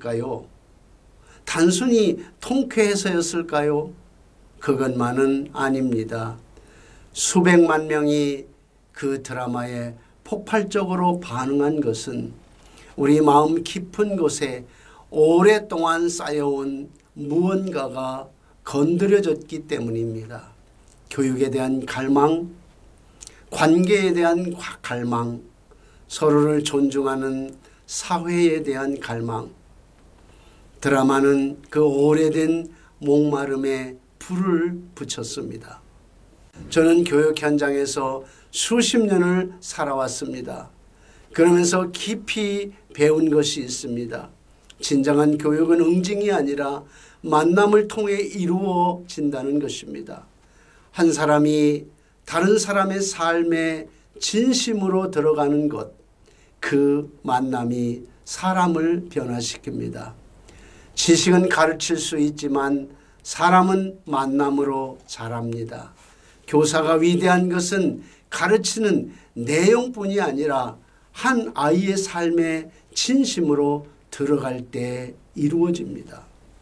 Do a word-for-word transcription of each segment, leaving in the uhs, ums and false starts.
통쾌했을까요? 단순히 통쾌해서였을까요? 그것만은 아닙니다. 수백만 명이 그 드라마에 폭발적으로 반응한 것은 우리 마음 깊은 곳에 오랫동안 쌓여온 무언가가 건드려졌기 때문입니다. 교육에 대한 갈망, 관계에 대한 갈망, 서로를 존중하는 사회에 대한 갈망. 드라마는 그 오래된 목마름에 불을 붙였습니다. 저는 교육 현장에서 수십 년을 살아왔습니다. 그러면서 깊이 배운 것이 있습니다. 진정한 교육은 응징이 아니라 만남을 통해 이루어진다는 것입니다. 한 사람이 다른 사람의 삶에 진심으로 들어가는 것, 그 만남이 사람을 변화시킵니다. 지식은 가르칠 수 있지만 사람은 만남으로 자랍니다. 교사가 위대한 것은 가르치는 내용뿐이 아니라 한 아이의 삶에 진심으로 들어갈 때 이루어집니다.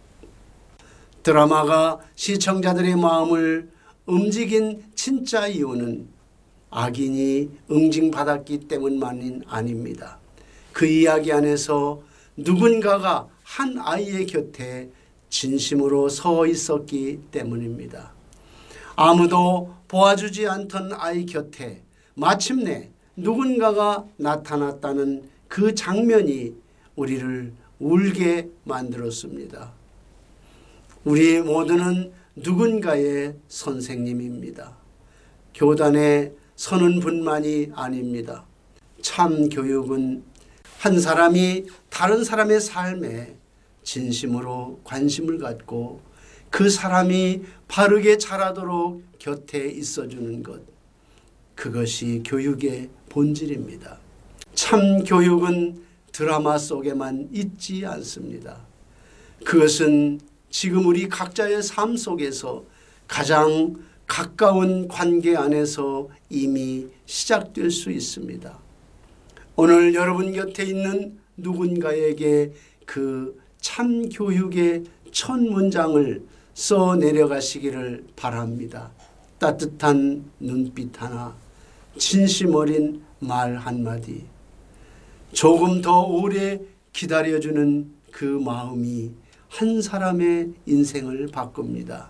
드라마가 시청자들의 마음을 움직인 진짜 이유는 악인이 응징받았기 때문만이 아닙니다. 그 이야기 안에서 누군가가 한 아이의 곁에 진심으로 서 있었기 때문입니다. 아무도 보아주지 않던 아이 곁에 마침내 누군가가 나타났다는 그 장면이 우리를 울게 만들었습니다. 우리 모두는 누군가의 선생님입니다. 교단에 서는 분만이 아닙니다. 참 교육은 한 사람이 다른 사람의 삶에 진심으로 관심을 갖고 그 사람이 바르게 자라도록 곁에 있어주는 것, 그것이 교육의 본질입니다. 참 교육은 드라마 속에만 있지 않습니다. 그것은 지금 우리 각자의 삶 속에서 가장 가까운 관계 안에서 이미 시작될 수 있습니다. 오늘 여러분 곁에 있는 누군가에게 그 참 교육의 첫 문장을 써 내려가시기를 바랍니다. 따뜻한 눈빛 하나, 진심 어린 말 한마디, 조금 더 오래 기다려주는 그 마음이 한 사람의 인생을 바꿉니다.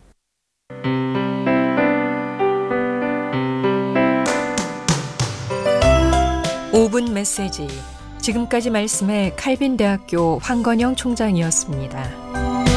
오 분 메시지. 지금까지 말씀에 칼빈대학교 황건영 총장이었습니다.